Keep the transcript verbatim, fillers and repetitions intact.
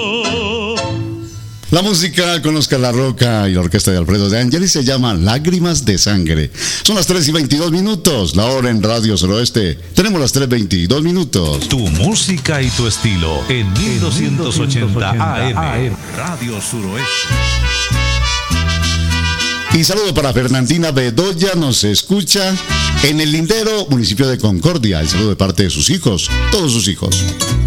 La música con Oscar La Roca y la orquesta de Alfredo de Angeli se llama Lágrimas de Sangre. Son las tres y veintidós minutos, la hora en Radio Suroeste. Tenemos las tres y veintidós minutos. Tu música y tu estilo en mil doscientos ochenta A M, Radio Suroeste. Y saludo para Fernandina Bedoya, nos escucha en El Lindero, municipio de Concordia. El saludo de parte de sus hijos, todos sus hijos.